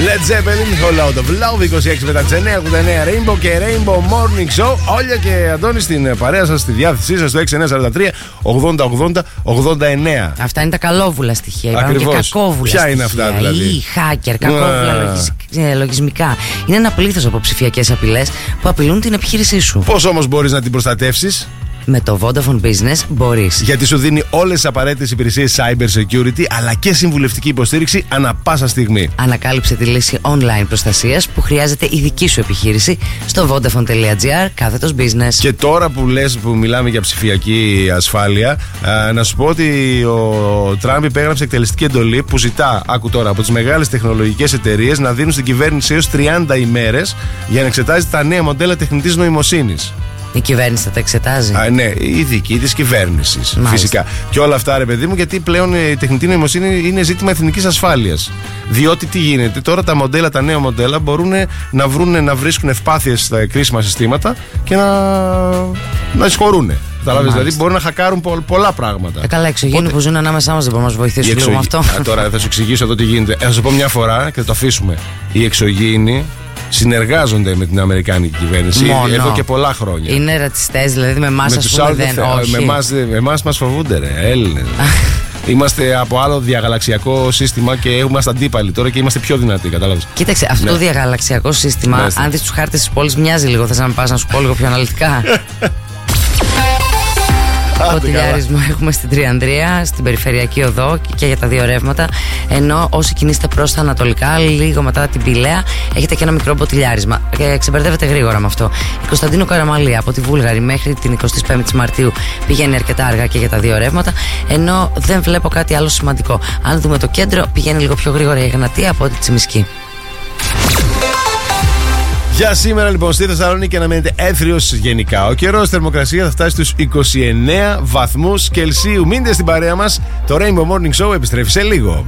Led Zeppelin, All Out of Love, 26 μετά τις 9, 89 Rainbow και Rainbow Morning Show. Όλια και Αντώνη στην παρέα σας, στη διάθεσή σας στο 6943 80 80 89. Αυτά είναι τα καλόβουλα στοιχεία. Υπάρχουν και κακόβουλα. Ποια στοιχεία. Είναι αυτά δηλαδή? Ή hacker, κακόβουλα λογισμικά. Είναι ένα πλήθος από ψηφιακές απειλές που απειλούν την επιχείρησή σου. Πώς όμως μπορείς να την προστατεύσεις? Με το Vodafone Business μπορείς. Γιατί σου δίνει όλες τις απαραίτητες υπηρεσίες cyber security αλλά και συμβουλευτική υποστήριξη ανά πάσα στιγμή. Ανακάλυψε τη λύση online προστασίας που χρειάζεται η δική σου επιχείρηση στο vodafone.gr/business. Και τώρα που λες, που μιλάμε για ψηφιακή ασφάλεια, να σου πω ότι ο Τραμπ υπέγραψε εκτελεστική εντολή που ζητά, άκου τώρα, από τις μεγάλες τεχνολογικές εταιρείες να δίνουν στην κυβέρνηση έως 30 ημέρες για να εξετάζει τα νέα μοντέλα τεχνητής νοημοσύνης. Η κυβέρνηση θα τα εξετάζει. Ναι, η δική της κυβέρνησης. Φυσικά. Και όλα αυτά, ρε παιδί μου, γιατί πλέον η τεχνητή νοημοσύνη είναι ζήτημα εθνικής ασφάλειας. Διότι τι γίνεται, τώρα τα μοντέλα, τα νέα μοντέλα μπορούν να βρίσκουν ευπάθειες στα κρίσιμα συστήματα και να εισχωρούν. Δηλαδή μπορούν να χακάρουν πολλά πράγματα. Καλά, εξωγήινοι που ζουν ανάμεσά μας δεν μπορούν να μας βοηθήσουν λίγο με αυτό. Τώρα θα σου εξηγήσω εδώ τι γίνεται. Θα σου πω μια φορά και θα το αφήσουμε. Οι εξωγήινοι συνεργάζονται με την Αμερικάνικη κυβέρνηση εδώ και πολλά χρόνια. Είναι ρατσιστές, δηλαδή με εμάς ας πούμε δεν. Με εμάς μας φοβούνται, ρε Έλληνες. Είμαστε από άλλο διαγαλαξιακό σύστημα και είμαστε αντίπαλοι τώρα και είμαστε πιο δυνατοί, κατάλαβες. Κοίταξε, αυτό το διαγαλαξιακό σύστημα, αν δεις τους χάρτες της πόλης, μοιάζει λίγο. Θες να πας να σου πω λίγο πιο αναλυτικά? Ποτηλιάρισμα έχουμε στην Τριανδρία, στην Περιφερειακή Οδό και για τα δύο ρεύματα. Ενώ όσοι κινείστε προς τα ανατολικά, λίγο μετά την Πηλαία, έχετε και ένα μικρό ποτηλιάρισμα. Και ξεμπερδεύετε γρήγορα με αυτό. Η Κωνσταντίνου Καραμαλία από τη Βούλγαρη μέχρι την 25η Μαρτίου πηγαίνει αρκετά αργά και για τα δύο ρεύματα. Ενώ δεν βλέπω κάτι άλλο σημαντικό. Αν δούμε το κέντρο, πηγαίνει λίγο πιο γρήγορα η Εγνατία από τη Τσιμισκή. Για σήμερα λοιπόν στη Θεσσαλονίκη αναμένεται έθριος γενικά ο καιρός. Θερμοκρασία θα φτάσει στους 29 βαθμούς Κελσίου. Μείνετε στην παρέα μας. Το Rainbow Morning Show επιστρέφει σε λίγο.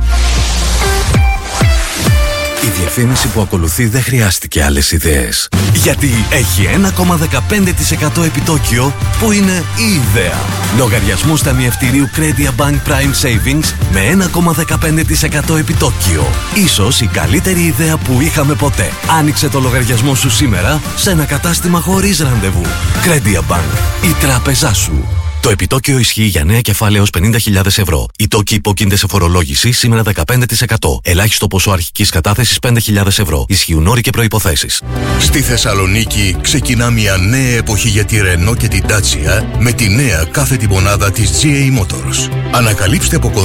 Η διαφήμιση που ακολουθεί δεν χρειάστηκε άλλες ιδέες. Γιατί έχει 1,15% επιτόκιο που είναι η ιδέα. Λογαριασμούς ταμιευτηρίου Credit Bank Prime Savings με 1,15% επιτόκιο. Ίσως η καλύτερη ιδέα που είχαμε ποτέ. Άνοιξε το λογαριασμό σου σήμερα σε ένα κατάστημα χωρίς ραντεβού. Credit Bank, η τράπεζά σου. Το επιτόκιο ισχύει για νέα κεφάλαια έως 50.000 ευρώ. Οι τόκοι υπόκεινται σε φορολόγηση σήμερα 15%. Ελάχιστο ποσό αρχικής κατάθεσης 5.000 ευρώ. Ισχύουν όροι και προϋποθέσεις. Στη Θεσσαλονίκη ξεκινά μια νέα εποχή για τη Renault και την Dacia με τη νέα κάθετη μονάδα της GA Motors. Ανακαλύψτε από